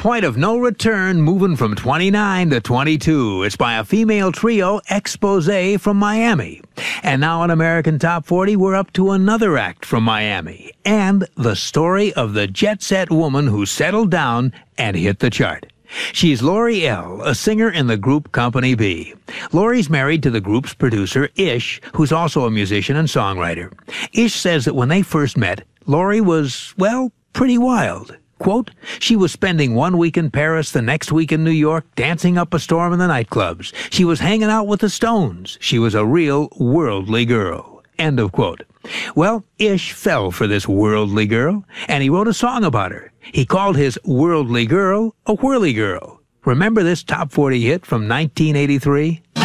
point of no return, moving from 29 to 22. It's by a female trio, Exposé from Miami. And now on American Top 40, we're up to another act from Miami. And the story of the jet-set woman who settled down and hit the chart. She's Lori L., a singer in the group Company B. Lori's married to the group's producer, Ish, who's also a musician and songwriter. Ish says that when they first met, Lori was, well, pretty wild. Quote, she was spending 1 week in Paris, the next week in New York, dancing up a storm in the nightclubs. She was hanging out with the Stones. She was a real worldly girl. End of quote. Well, Ish fell for this worldly girl, and he wrote a song about her. He called his worldly girl a whirly girl. Remember this top 40 hit from 1983?